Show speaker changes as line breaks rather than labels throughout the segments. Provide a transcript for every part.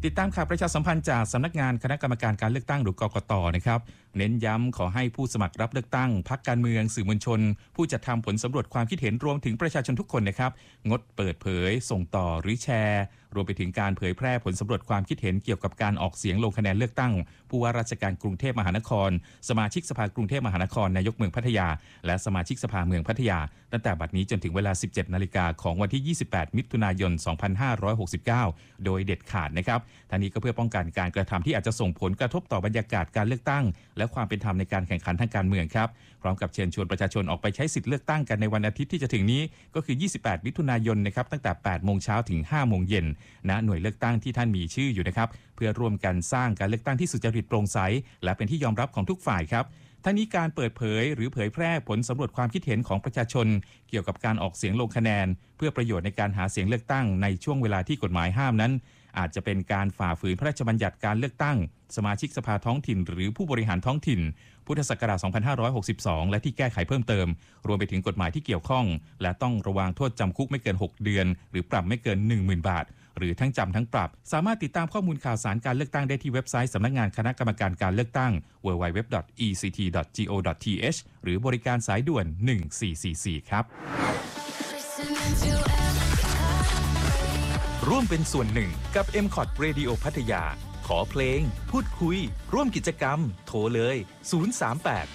ติดตามข่าวประชาสัมพันธ์จากสำนักงานคณะกรรมการการเลือกตั้งหรือกกต.นะครับเน้นย้ำขอให้ผู้สมัครรับเลือกตั้งพรรคการเมืองสื่อมวลชนผู้จัดทำผลสำรวจความคิดเห็นรวมถึงประชาชนทุกคนนะครับงดเปิดเผยส่งต่อหรือแชร์รวมไปถึงการเผยแพร่ผลสำรวจความคิดเห็นเกี่ยวกับการออกเสียงลงคะแนนเลือกตั้งผู้ว่าราชการกรุงเทพมหานครสมาชิกสภากรุงเทพมหานครนายกเมืองพัทยาและสมาชิกสภาเมืองพัทยาตั้งแต่บัดนี้จนถึงเวลา 17 นาฬิกาของวันที่ 28 มิถุนายน 2569 โดยเด็ดขาดนะครับทั้งนี้ก็เพื่อป้องกันการกระทำที่อาจจะส่งผลกระทบต่อบรรยากาศการเลือกตั้งและความเป็นธรรมในการแข่งขันทางการเมืองครับพร้อมกับเชิญชวนประชาชนออกไปใช้สิทธิ์เลือกตั้งกันในวันอาทิตย์ที่จะถึงนี้ก็คือ 28 มิถุนายนนะครับตั้งแต่ 8 โมงเช้าถึง 5 โมงเย็นณหน่วยเลือกตั้งที่ท่านมีชื่ออยู่นะครับเพื่อร่วมกันสร้างการเลือกตั้งที่สุจริตโปร่งใสและเป็นที่ยอมรับของทุกฝ่ายครับทั้งนี้การเปิดเผยหรือเผยแพร่ผลสำรวจความคิดเห็นของประชาชนเกี่ยวกับการออกเสียงลงคะแนนเพื่อประโยชน์ในการหาเสียงเลือกตั้งในช่วงเวลาที่กฎหมายห้ามนั้นอาจจะเป็นการฝ่าฝืนพระราชบัญญัติการเลือกตั้งสมาชิกสภาท้องถิ่นหรือผู้บริหารท้องถิ่นพุทธศักราช 2562 และที่แก้ไขเพิ่มเติมรวมไปถึงกฎหมายที่เกี่ยวข้องและต้องระวางโทษจำคุกไม่เกิน 6 เดือนหรือปรับไม่เกิน 10,000 บาทหรือทั้งจำทั้งปรับสามารถติดตามข้อมูลข่าวสารการเลือกตั้งได้ที่เว็บไซต์สำนักงานคณะกรรมการการเลือกตั้ง www.ect.go.th หรือบริการสายด่วน 1444 ครับร่วมเป็นส่วนหนึ่งกับ MCOT Radio พัทยาขอเพลงพูดคุยร่วมกิจกรรมโทรเลย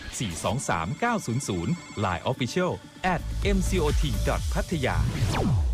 038 423 900 Line Official @mcot.pattaya